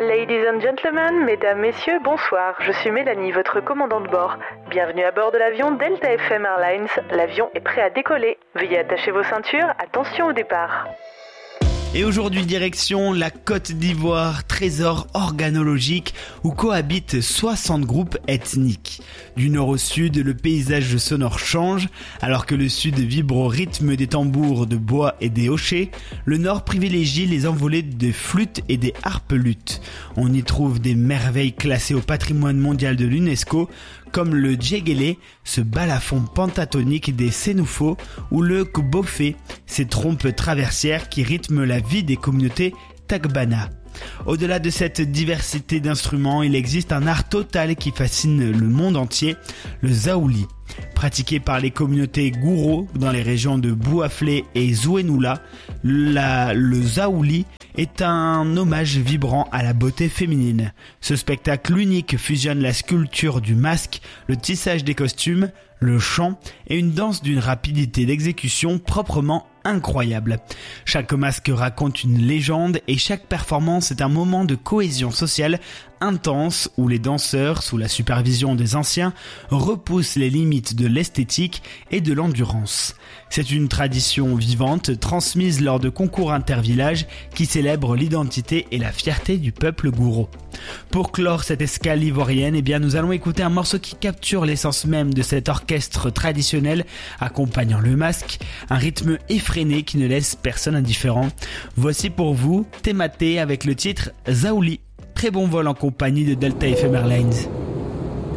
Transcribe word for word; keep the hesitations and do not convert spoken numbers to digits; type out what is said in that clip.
Ladies and gentlemen, mesdames, messieurs, bonsoir. Je suis Mélanie, votre commandant de bord. Bienvenue à bord de l'avion Delta F M Airlines. L'avion est prêt à décoller. Veuillez attacher vos ceintures. Attention au départ. Et aujourd'hui, direction la Côte d'Ivoire, trésor organologique où cohabitent soixante groupes ethniques. Du nord au sud, le paysage sonore change. Alors que le sud vibre au rythme des tambours de bois et des hochets, le nord privilégie les envolées des flûtes et des harpes-luttes. On y trouve des merveilles classées au patrimoine mondial de l'UNESCO, comme le djegele, ce balafon pentatonique des Sénoufos, ou le kbofé, ces trompes traversières qui rythment la vie des communautés Tagbana. Au-delà de cette diversité d'instruments, il existe un art total qui fascine le monde entier, le zaouli. Pratiqué par les communautés Gouro dans les régions de Bouaflé et Zouenoula, la, le zaouli est un hommage vibrant à la beauté féminine. Ce spectacle unique fusionne la sculpture du masque, le tissage des costumes, le chant et une danse d'une rapidité d'exécution proprement incroyable. Chaque masque raconte une légende et chaque performance est un moment de cohésion sociale intense où les danseurs, sous la supervision des anciens, repoussent les limites de l'esthétique et de l'endurance. C'est une tradition vivante transmise lors de concours intervillages qui célèbrent l'identité et la fierté du peuple gouro. Pour clore cette escale ivoirienne, eh bien nous allons écouter un morceau qui capture l'essence même de cet orchestre traditionnel accompagnant le masque, un rythme effréné qui ne laisse personne indifférent. Voici pour vous Thématé avec le titre Zaouli. Très bon vol en compagnie de Delta F M Airlines.